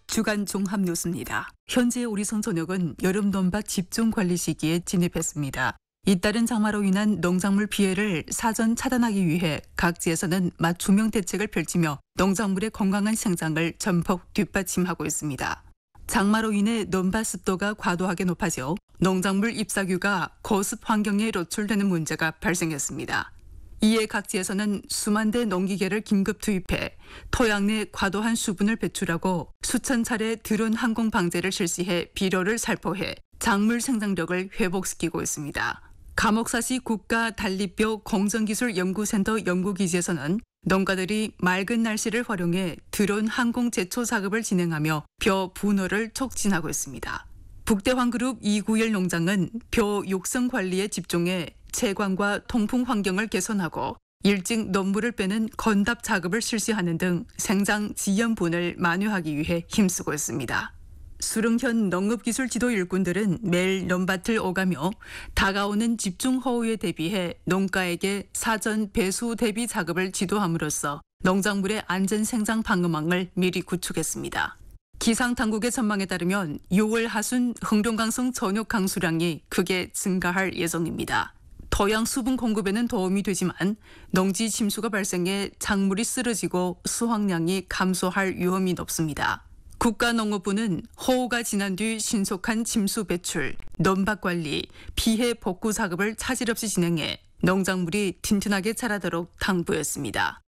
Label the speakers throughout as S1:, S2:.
S1: 주간 종합 뉴스입니다. 현재 오리선 전역은 여름 논밭 집중 관리 시기에 진입했습니다. 잇따른 장마로 인한 농작물 피해를 사전 차단하기 위해 각지에서는 맞춤형 대책을 펼치며 농작물의 건강한 생장을 전폭 뒷받침하고 있습니다. 장마로 인해 논밭 습도가 과도하게 높아져 농작물 잎사귀가 고습 환경에 노출되는 문제가 발생했습니다. 이에 각지에서는 수만 대 농기계를 긴급 투입해 토양 내 과도한 수분을 배출하고 수천 차례 드론 항공 방제를 실시해 비료를 살포해 작물 생장력을 회복시키고 있습니다. 감옥사시 국가단리뼈 공정기술연구센터 연구기지에서는 농가들이 맑은 날씨를 활용해 드론 항공 제초 작업을 진행하며 벼 분호를 촉진하고 있습니다. 북대환그룹 이구열 농장은 벼 육성 관리에 집중해 채광과 통풍 환경을 개선하고 일찍 논물을 빼는 건답 작업을 실시하는 등 생장 지연분을 만회하기 위해 힘쓰고 있습니다. 수릉현 농업기술 지도 일꾼들은 매일 논밭을 오가며 다가오는 집중호우에 대비해 농가에게 사전 배수 대비 작업을 지도함으로써 농작물의 안전 생장 방어망을 미리 구축했습니다. 기상당국의 전망에 따르면 6월 하순 흥룡강성 전역 강수량이 크게 증가할 예정입니다. 토양 수분 공급에는 도움이 되지만 농지 침수가 발생해 작물이 쓰러지고 수확량이 감소할 위험이 높습니다. 국가농업부는 호우가 지난 뒤 신속한 침수 배출, 논밭 관리, 피해 복구 작업을 차질 없이 진행해 농작물이 튼튼하게 자라도록 당부했습니다.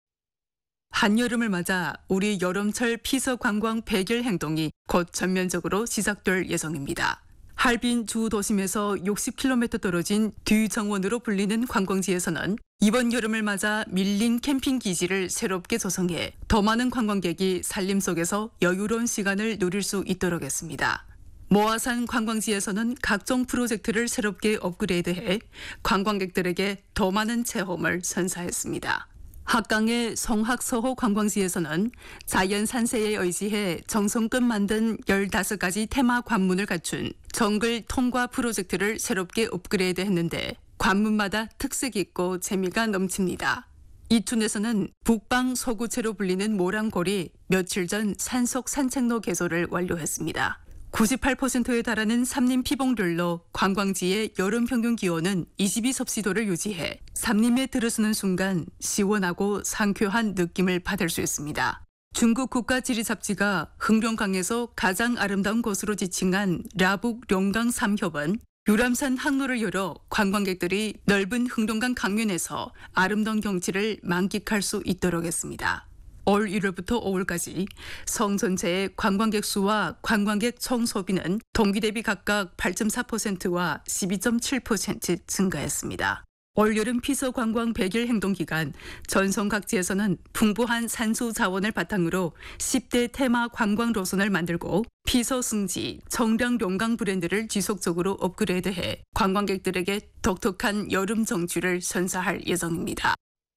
S1: 한여름을 맞아 우리 여름철 피서 관광 백일 행동이 곧 전면적으로 시작될 예정입니다. 할빈 주 도심에서 60km 떨어진 뒤정원으로 불리는 관광지에서는 이번 여름을 맞아 밀린 캠핑 기지를 새롭게 조성해 더 많은 관광객이 산림 속에서 여유로운 시간을 누릴 수 있도록 했습니다. 모아산 관광지에서는 각종 프로젝트를 새롭게 업그레이드해 관광객들에게 더 많은 체험을 선사했습니다. 합강의 성학서호 관광지에서는 자연 산세에 의지해 정성껏 만든 15가지 테마 관문을 갖춘 정글 통과 프로젝트를 새롭게 업그레이드 했는데 관문마다 특색 있고 재미가 넘칩니다. 이춘에서는 북방 서구체로 불리는 모랑골이 며칠 전 산속 산책로 개소를 완료했습니다. 98%에 달하는 삼림 피봉률로 관광지의 여름 평균 기온은 22섭씨도를 유지해 삼림에 들어서는 순간 시원하고 상쾌한 느낌을 받을 수 있습니다. 중국 국가지리잡지가 흥룡강에서 가장 아름다운 곳으로 지칭한 라북 룡강 3협은 유람선 항로를 열어 관광객들이 넓은 흥룡강 강면에서 아름다운 경치를 만끽할 수 있도록 했습니다. 올 1월부터 5월까지 성 전체의 관광객 수와 관광객 총 소비는 동기 대비 각각 8.4%와 12.7% 증가했습니다. 올 여름 피서 관광 100일 행동 기간 전성 각지에서는 풍부한 산수 자원을 바탕으로 10대 테마 관광 노선을 만들고 피서 승지, 청량 용강 브랜드를 지속적으로 업그레이드해 관광객들에게 독특한 여름 정취를 선사할 예정입니다.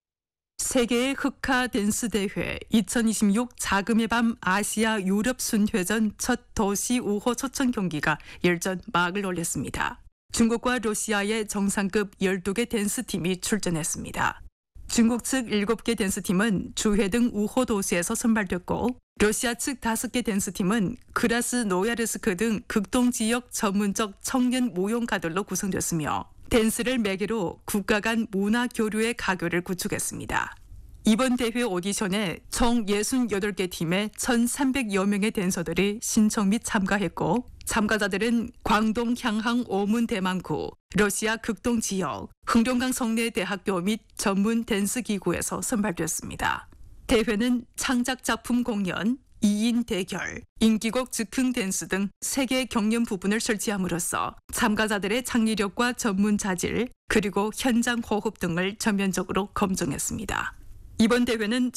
S1: 세계의 흑화 댄스 대회 2026 자금의 밤 아시아 유럽 순회전 첫 도시 5호 초청 경기가 열전 막을 올렸습니다. 중국과 러시아의 정상급 12개 댄스팀이 출전했습니다. 중국 측 7개 댄스팀은 주회 등 우호 도시에서 선발됐고 러시아 측 5개 댄스팀은 크라스노야르스크 등 극동 지역 전문적 청년 모형가들로 구성됐으며 댄스를 매개로 국가 간 문화 교류의 가교를 구축했습니다. 이번 대회 오디션에 총 68개 팀의 1,300여 명의 댄서들이 신청 및 참가했고 참가자들은 광동 향항 오문 대망구, 러시아 극동 지역, 흥룡강 성내 대학교 및 전문 댄스 기구에서 선발됐습니다. 대회는 창작 작품 공연, 2인 대결, 인기곡 즉흥 댄스 등 3개 경연 부분을 설치함으로써 참가자들의 창의력과 전문 자질, 그리고 현장 호흡 등을 전면적으로 검증했습니다. 이번 대회는